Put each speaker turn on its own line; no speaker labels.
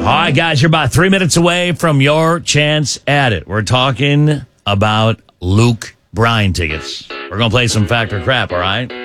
All right, guys, you're about 3 minutes away from your chance at it. We're talking about Luke Bryan tickets. We're going to play some fact or crap, all right?